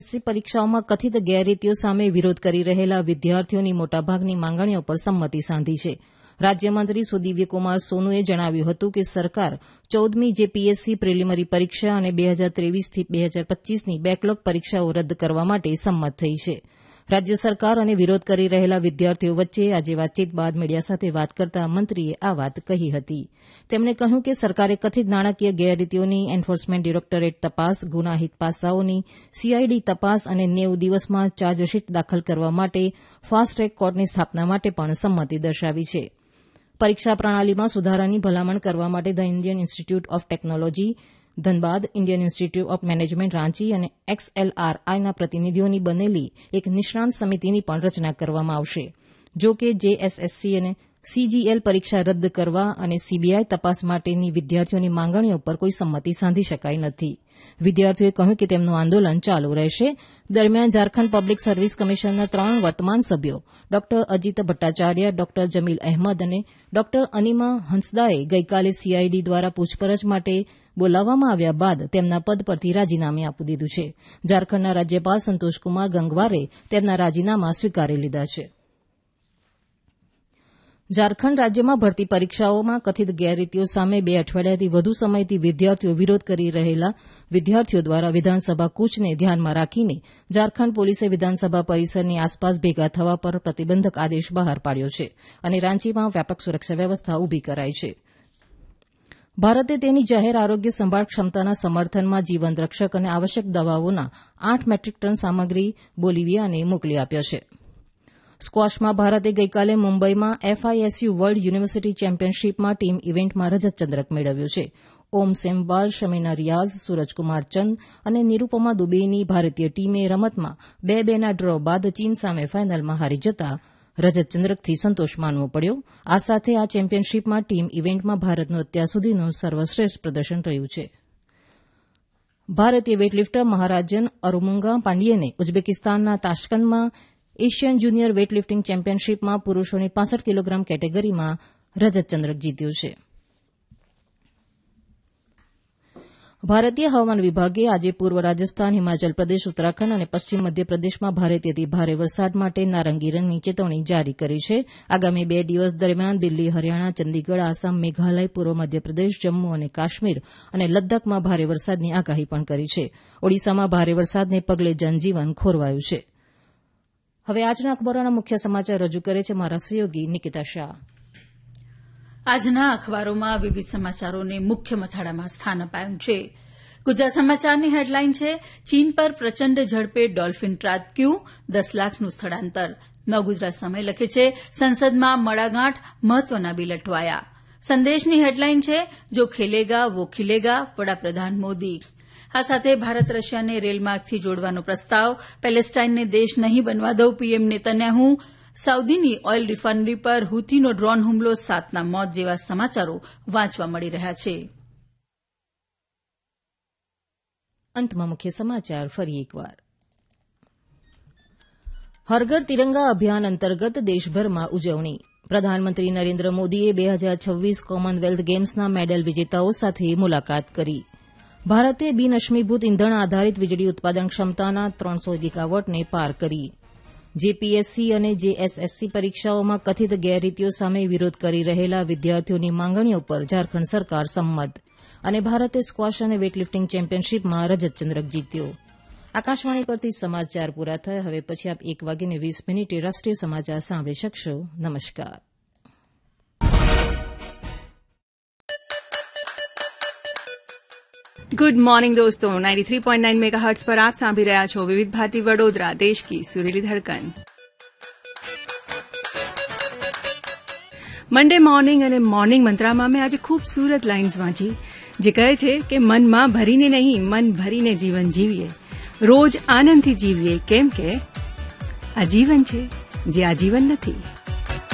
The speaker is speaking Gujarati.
એસએસસી પરીક્ષાઓમાં કથિત ગેરરીતિઓ સામે વિરોધ કરી રહેલા વિદ્યાર્થીઓની મોટાભાગની માંગણીઓ પર સંમતિ સાંધી છે. રાજ્યમંત્રી સુદીવ્યકુમાર સોનુએ જણાવ્યું હતું કે સરકાર 14મી જેપીએસસી પ્રિલિમિનરી પરીક્ષા અને 2023થી 2025ની બેકલોગ પરીક્ષાઓ રદ કરવા માટે સંમત થઈ છે. રાજ્ય સરકાર અને વિરોધ કરી રહેલા વિદ્યાર્થીઓ વચ્ચે આજે વાતચીત બાદ મીડિયા સાથે વાત કરતા મંત્રીએ આ વાત કહી હતી. તેમણે કહ્યું કે સરકારે કથિત નાણાકીય ગેરરીતિઓની એન્ફોર્સમેન્ટ ડિરેક્ટોરેટ તપાસ, ગુનાહિત પાસાઓની સીઆઈડી તપાસ અને 90 દિવસમાં ચાર્જશીટ દાખલ કરવા માટે ફાસ્ટ ટ્રેક કોર્ટની સ્થાપના માટે પણ સંમતિ દર્શાવી છે. પરીક્ષા પ્રણાલીમાં સુધારાની ભલામણ કરવા માટે the Indian institute of technology Dhanbad, Indian institute of management Ranchi અને XLRIના પ્રતિનિધિઓની બનેલી એક નિષ્ણાંત સમિતિની પણ રચના કરવામાં આવશે. જો કે જેએસએસસી અને સીજીએલ પરીક્ષા રદ કરવા અને સીબીઆઈ તપાસ માટેની વિદ્યાર્થીઓની માંગણીઓ પર કોઈ સંમતિ સાંધી શકાઈ નથી. વિદ્યાર્થીઓએ કહ્યું કે તેમનું આંદોલન ચાલુ રહેશે. દરમિયાન ઝારખંડ પબ્લિક સર્વિસ કમિશનના 3 વર્તમાન સભ્યો ડોક્ટર અજીત ભટ્ટાચાર્ય, ડોક્ટર જમીલ અહેમદ અને ડોક્ટર અનિમા હંસદાએ ગઈકાલે સીઆઈડી દ્વારા પૂછપરછ માટે બોલાવવામાં આવ્યા બાદ તેમના પદ પરથી રાજીનામું આપી દીધું છે. ઝારખંડના રાજ્યપાલ સંતોષકુમાર ગંગવારે તેમના રાજીનામા સ્વીકારી લીધા છે. ઝારખંડ રાજ્યમાં ભરતી પરીક્ષાઓમાં કથિત ગેરરીતિઓ સામે 2 અઠવાડિયાથી વધુ સમયથી વિદ્યાર્થીઓ વિરોધ કરી રહેલા વિદ્યાર્થીઓ દ્વારા વિધાનસભા કૂચને ધ્યાનમાં રાખીને ઝારખંડ પોલીસે વિધાનસભા પરિસરની આસપાસ ભેગા થવા પર પ્રતિબંધક આદેશ બહાર પાડ્યો છે અને રાંચીમાં વ્યાપક સુરક્ષા વ્યવસ્થા ઊભી કરાઈ છે. ભારતે તેની જાહેર આરોગ્ય સંભાળ ક્ષમતાના સમર્થનમાં જીવન રક્ષક અને આવશ્યક દવાઓના 8 મેટ્રિક ટન સામગ્રી બોલિવિયાને મોકલી આપ્યા છે. સ્ક્વોશમાં ભારતે ગઈકાલે મુંબઈમાં FISU વર્લ્ડ યુનિવર્સિટી ચેમ્પિયનશીપમાં ટીમ ઇવેન્ટમાં રજત ચંદ્રક મેળવ્યો છે. ઓમ સેમવાલ, શમીના રિયાઝ, સૂરજકુમાર ચંદ અને નિરૂપમા દુબેની ભારતીય ટીમે રમતમાં 2-2ના ડ્રો બાદ ચીન સામે ફાઇનલમાં હારી જતા રજત ચંદ્રકથી સંતોષ માનવો પડ્યો. આ સાથે આ ચેમ્પિયનશીપમાં ટીમ ઇવેન્ટમાં ભારતનું અત્યાર સુધીનું સર્વશ્રેષ્ઠ પ્રદર્શન રહ્યું છે. ભારતીય વેઇટલિફ્ટર મહારાજન અરુમુંગા પાંડ્યેને ઉઝબેકિસ્તાનના તાશ્કંદમાં એશિયન જુનિયર વેઇટલિફ્ટિંગ ચેમ્પિયનશીપમાં પુરૂષોની 65 કિલોગ્રામ કેટેગરીમાં રજત ચંદ્રક જીત્યો છે. ભારતીય હવામાન વિભાગે આજે પૂર્વ રાજસ્થાન, હિમાચલ પ્રદેશ, ઉત્તરાખંડ અને પશ્ચિમ મધ્યપ્રદેશમાં ભારેથી અતિ ભારે વરસાદ માટે નારંગી રંગની ચેતવણી જારી કરી છે. આગામી 2 દિવસ દરમિયાન દિલ્હી, હરિયાણા, ચંદીગઢ, આસામ, મેઘાલય, પૂર્વ મધ્યપ્રદેશ, જમ્મુ અને કાશ્મીર અને લદ્દાખમાં ભારે વરસાદની આગાહી પણ કરી છે. ઓડિશામાં ભારે વરસાદને પગલે જનજીવન ખોરવાયું છે. હવે આજના અખબારોના મુખ્ય સમાચાર રજૂ કરે છે મારા સહયોગી નિકિતા શાહ. આજના અખબારોમાં વિવિધ સમાચારોને મુખ્ય મથાળામાં સ્થાન અપાયું છે. ગુજરાત સમાચારની હેડલાઇન છે, ચીન પર પ્રચંડ ઝડપે ડોલ્ફિન ત્રાટક્યું, 10 લાખનું સ્થળાંતર. નવગુજરાત સમય લખે છે, સંસદમાં મડાગાંઠ, મહત્વના બિલ અટવાયા. સંદેશની હેડલાઇન છે, જો ખેલેગા વો ખિલેગા, વડાપ્રધાન મોદી. આ સાથે ભારત રશિયાને રેલમાર્ગથી જોડવાનો પ્રસ્તાવ, પેલેસ્ટાઇનને દેશ નહીં બનવા દઉં, પીએમ નેતન્યાહુ. સાઉદીની ઓઇલ રિફાઇનરી પર હુથીનો ડ્રોન હુમલો, 7ના મોત જેવા સમાચારો વાંચવા મળી રહ્યા છે. અંતમાં મુખ્ય સમાચાર ફરી એકવાર. હર ઘર તિરંગા અભિયાન અંતર્ગત દેશભરમાં ઉજવણી. પ્રધાનમંત્રી નરેન્દ્ર મોદીએ 2026 કોમનવેલ્થ ગેમ્સના મેડલ વિજેતાઓ સાથે મુલાકાત કરી. ભારતે બિન અશ્મિભૂત ઇંધણ આધારિત વીજળી ઉત્પાદન ક્ષમતાના 300 ગીગાવોટને પાર કરી. જેપીએસસી અને જેએસએસસી પરીક્ષાઓમાં કથિત ગેરરીતિઓ સામે વિરોધ કરી રહેલા વિદ્યાર્થીઓની માંગણીઓ પર ઝારખંડ સરકાર સંમત. અને ભારતે સ્ક્વોશ અને વેઇટલિફ્ટિંગ ચેમ્પિયનશીપમાં રજત ચંદ્રક જીત્યો. આકાશવાણી પરથી સમાચાર પૂરા થયા. હવે પછી આપ 1:20 રાષ્ટ્રીય સમાચાર સાંભળી શકશો. નમસ્કાર. गुड मॉर्निंग दोस्तों, 93.9 मेगाहर्ट्ज पर आप सांभी રહ્યા છો વિવિધ ભારતી વડોદરા, देश की सुरीली धड़कन. મંડે મોર્નિંગ અને મોર્નિંગ મંત્રામાં મેં આજે ખૂબસૂરત લાઇન્સ વાંચી જે કહે છે કે મનમાં ભરીને નહીં, મન ભરીને જીવન જીવીએ, રોજ આનંદથી જીવીએ, કેમ કે આ જીવન છે જે આજીવન નથી.